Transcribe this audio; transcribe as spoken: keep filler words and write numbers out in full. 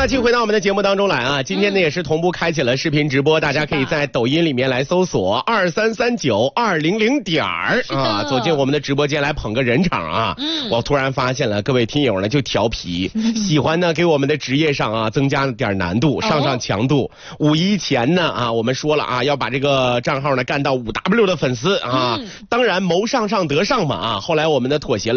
继续回到我们的节目当中来啊！今天呢也是同步开启了视频直播，大家可以在抖音里面来搜索二三三九二零零点儿啊，走进我们的直播间来捧个人场啊！嗯，我突然发现了各位听友呢就调皮，喜欢呢给我们的职业上啊增加点难度，上上强度。五一前呢啊，我们说了啊，要把这个账号呢干到五 W 的粉丝啊，当然谋上上得上嘛啊！后来我们呢妥协了。